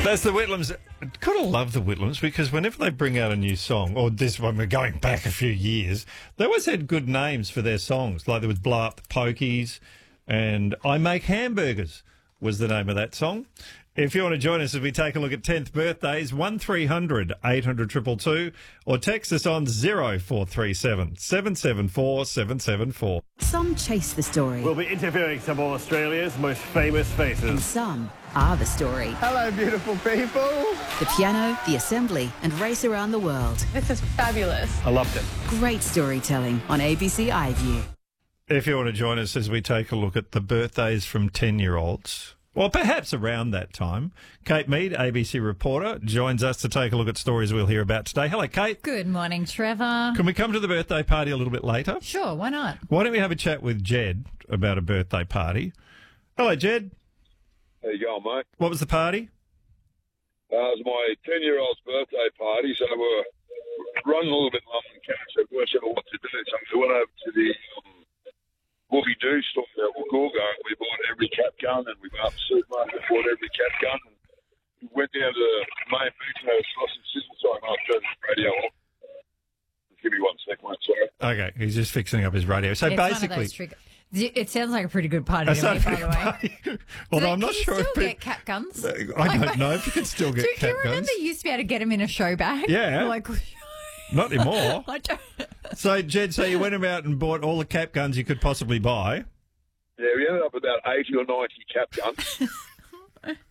That's the Whitlams. I kind of love the Whitlams because whenever they bring out a new song, or this one, we're going back a few years, they always had good names for their songs. Like there was Blow Up the Pokies and I Make Hamburgers was the name of that song. If you want to join us as we take a look at 10th birthdays, 1300 800 222 or text us on 0437 774 774. Some chase the story. We'll be interviewing some of Australia's most famous And faces. some are the story. Hello, beautiful people. The piano, the assembly, and race around the world. This is fabulous. I loved it. Great storytelling on ABC iView. If you want to join us as we take a look at the birthdays from 10-year-olds, or perhaps around that time, Kate Mead, ABC reporter, joins us to take a look at stories we'll hear about today. Hello, Kate. Good morning, Trevor. Can we come to the birthday party a little bit later? Sure, why not? Why don't we have a chat with Jed about a birthday party? Hello, Jed. How you going, mate? What was the party? It was my 10-year-old's birthday party, so we're running a little bit long on cash, so we weren't sure what to do. So we went over to the Woogie Doo store at Wollongong, and we bought every cap gun, and we went up to the supermarket and bought every cap gun. And we went down to the main beach and had a sausage sizzle. Sorry, mate, I'll turn the radio off. Just give me 1 second, mate, sorry. Okay, he's just fixing up his radio. So It's one of basically, those it sounds like a pretty good party That's to me, not by the way. party. Although I'm not Can you sure still if get cap guns? I don't know if you can still get Do cap you remember guns. you used to be able to get them in a show bag? Yeah. Like, Not anymore. I don't. So, Jed, so you went about and bought all the cap guns you could possibly buy. Yeah, we ended up with about 80 or 90 cap guns.